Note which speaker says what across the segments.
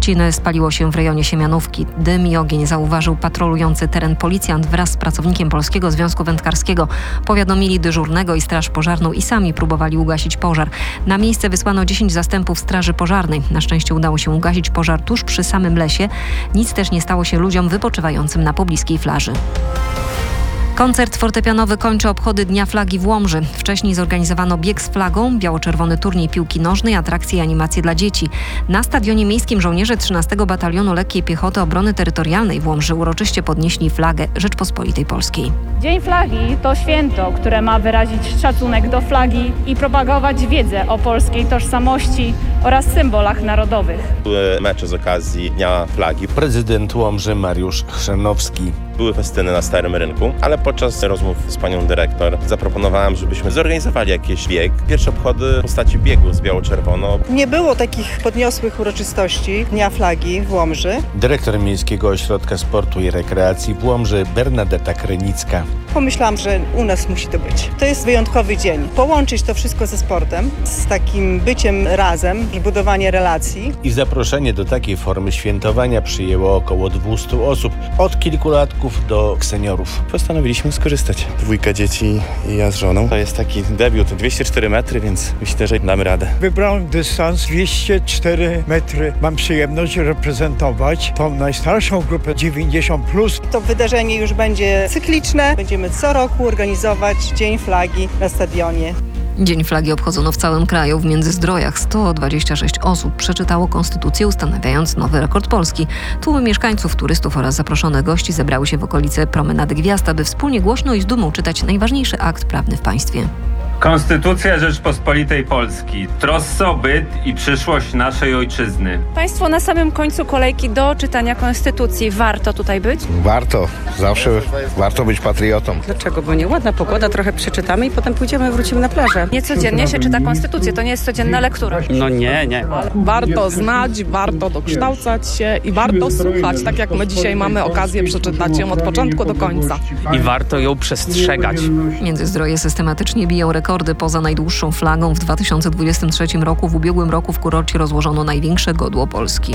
Speaker 1: trzciny spaliło się w rejonie Siemianówki. Dym i ogień zauważył patrolujący teren policjant wraz z pracownikiem Polskiego Związku Wędkarskiego. Powiadomili dyżurnego i straż pożarną i sami próbowali ugasić pożar. Na miejsce wysłano 10 zastępów straży pożarnej. Na szczęście udało się ugasić pożar tuż przy samym lesie. Nic też nie stało się ludziom wypoczywającym na pobliskiej plaży. Koncert fortepianowy kończy obchody Dnia Flagi w Łomży. Wcześniej zorganizowano bieg z flagą, biało-czerwony turniej piłki nożnej, atrakcje i animacje dla dzieci. Na stadionie miejskim żołnierze 13 Batalionu Lekkiej Piechoty Obrony Terytorialnej w Łomży uroczyście podnieśli flagę Rzeczpospolitej Polskiej.
Speaker 2: Dzień Flagi to święto, które ma wyrazić szacunek do flagi i propagować wiedzę o polskiej tożsamości oraz symbolach narodowych.
Speaker 3: Były mecze z okazji Dnia Flagi.
Speaker 4: Prezydent Łomży Mariusz Chrzanowski.
Speaker 3: Były festyny na Starym Rynku, ale podczas rozmów z panią dyrektor zaproponowałem, żebyśmy zorganizowali jakiś bieg. Pierwsze obchody w postaci biegu z biało-czerwono.
Speaker 5: Nie było takich podniosłych uroczystości Dnia Flagi w Łomży.
Speaker 4: Dyrektor Miejskiego Ośrodka Sportu i Rekreacji w Łomży Bernadeta Krynicka.
Speaker 5: Pomyślałam, że u nas musi to być. To jest wyjątkowy dzień. Połączyć to wszystko ze sportem, z takim byciem razem, budowanie relacji.
Speaker 4: I zaproszenie do takiej formy świętowania przyjęło około 200 osób, od kilkulatków do seniorów.
Speaker 6: Postanowiliśmy skorzystać. 2 dzieci i ja z żoną. To jest taki debiut, 204 metry, więc myślę, że damy radę.
Speaker 7: Wybrałem dystans 204 metry. Mam przyjemność reprezentować tą najstarszą grupę 90+.
Speaker 5: To wydarzenie już będzie cykliczne. Będziemy co roku organizować Dzień Flagi na stadionie.
Speaker 1: Dzień Flagi obchodzono w całym kraju. W Międzyzdrojach 126 osób przeczytało konstytucję, ustanawiając nowy rekord Polski. Tłumy mieszkańców, turystów oraz zaproszonych gości zebrały się w okolicy Promenady Gwiazd, aby wspólnie głośno i z dumą czytać najważniejszy akt prawny w państwie.
Speaker 8: Konstytucja Rzeczpospolitej Polski. Troska o byt i przyszłość naszej ojczyzny.
Speaker 2: Państwo na samym końcu kolejki do czytania konstytucji. Warto tutaj być?
Speaker 9: Warto. Zawsze warto być patriotą.
Speaker 10: Dlaczego? Bo nie, ładna pogoda, trochę przeczytamy i potem pójdziemy, wrócimy na plażę.
Speaker 2: Nie codziennie się czyta konstytucję, to nie jest codzienna lektura.
Speaker 10: No nie.
Speaker 11: Warto znać, warto dokształcać się i warto słuchać, tak jak my dzisiaj mamy okazję przeczytać ją od początku do końca.
Speaker 10: I warto ją przestrzegać.
Speaker 1: Międzyzdroje systematycznie biją rekordy. Poza najdłuższą flagą w 2023 roku, w ubiegłym roku w kurorcie rozłożono największe godło Polski.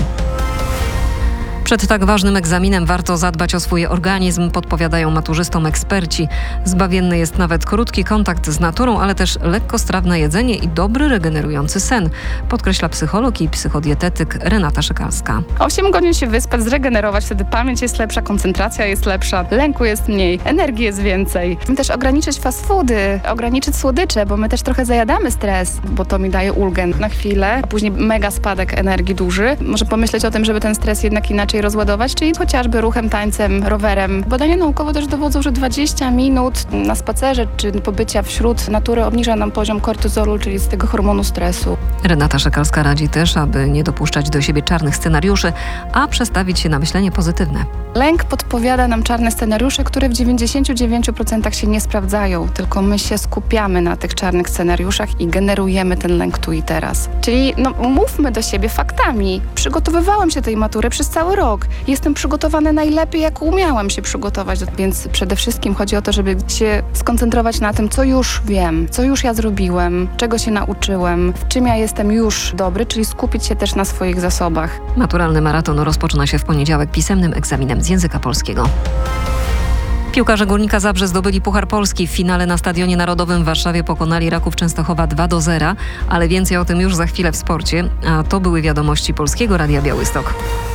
Speaker 1: Przed tak ważnym egzaminem warto zadbać o swój organizm, podpowiadają maturzystom eksperci. Zbawienny jest nawet krótki kontakt z naturą, ale też lekkostrawne jedzenie i dobry, regenerujący sen, podkreśla psycholog i psychodietetyk Renata Szykalska.
Speaker 11: 8 godzin się wyspać, zregenerować, wtedy pamięć jest lepsza, koncentracja jest lepsza, lęku jest mniej, energii jest więcej.
Speaker 2: Też ograniczyć fast foody, ograniczyć słodycze, bo my też trochę zajadamy stres, bo to mi daje ulgę na chwilę, a później mega spadek energii duży. Może pomyśleć o tym, żeby ten stres jednak inaczej rozładować, czyli chociażby ruchem, tańcem, rowerem. Badania naukowe też dowodzą, że 20 minut na spacerze czy pobycia wśród natury obniża nam poziom kortyzolu, czyli z tego hormonu stresu.
Speaker 1: Renata Szykalska radzi też, aby nie dopuszczać do siebie czarnych scenariuszy, a przestawić się na myślenie pozytywne.
Speaker 2: Lęk podpowiada nam czarne scenariusze, które w 99% się nie sprawdzają, tylko my się skupiamy na tych czarnych scenariuszach i generujemy ten lęk tu i teraz. Czyli mówmy do siebie faktami. Przygotowywałam się tej matury przez cały rok. Jestem przygotowana najlepiej, jak umiałam się przygotować, więc przede wszystkim chodzi o to, żeby się skoncentrować na tym, co już wiem, co już ja zrobiłem, czego się nauczyłem, w czym ja jestem już dobry, czyli skupić się też na swoich zasobach.
Speaker 1: Maturalny maraton rozpoczyna się w poniedziałek pisemnym egzaminem z języka polskiego. Piłkarze Górnika Zabrze zdobyli Puchar Polski. W finale na Stadionie Narodowym w Warszawie pokonali Raków Częstochowa 2-0, ale więcej o tym już za chwilę w sporcie, a to były wiadomości Polskiego Radia Białystok.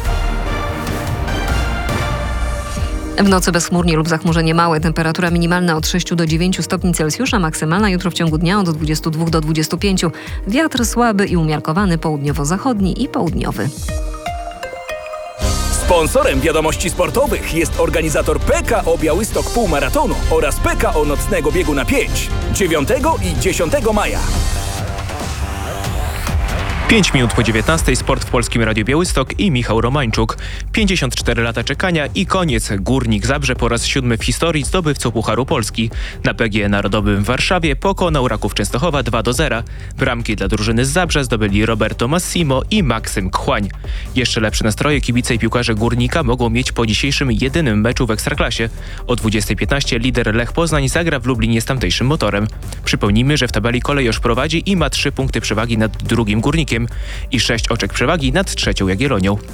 Speaker 1: W nocy bezchmurnie lub zachmurzenie małe, temperatura minimalna od 6 do 9 stopni Celsjusza, maksymalna jutro w ciągu dnia od 22 do 25. Wiatr słaby i umiarkowany południowo-zachodni i południowy.
Speaker 12: Sponsorem wiadomości sportowych jest organizator PKO Białystok Półmaratonu oraz PKO Nocnego Biegu na 5 9 i 10 maja.
Speaker 13: 5 minut po 19 sport w Polskim Radiu Białystok i Michał Romańczuk. 54 lata czekania i koniec. Górnik Zabrze po raz 7 w historii zdobywcą Pucharu Polski. Na PGE Narodowym w Warszawie pokonał Raków Częstochowa 2-0. Bramki dla drużyny z Zabrze zdobyli Roberto Massimo i Maksym Kchłań. Jeszcze lepsze nastroje kibice i piłkarze Górnika mogą mieć po dzisiejszym jedynym meczu w Ekstraklasie. O 20:15 lider Lech Poznań zagra w Lublinie z tamtejszym Motorem. Przypomnijmy, że w tabeli Kolejorz prowadzi i ma 3 punkty przewagi nad drugim Górnikiem i 6 oczek przewagi nad trzecią Jagiellonią.